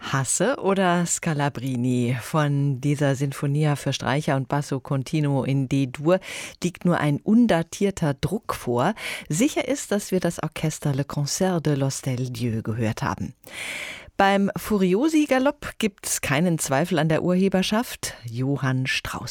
Hasse oder Scalabrini? Von dieser Sinfonia für Streicher und Basso Continuo in D-Dur liegt nur ein undatierter Druck vor. Sicher ist, dass wir das Orchester Le Concert de l'Hostel-Dieu gehört haben. Beim Furiosi-Galopp gibt es keinen Zweifel an der Urheberschaft. Johann Strauss.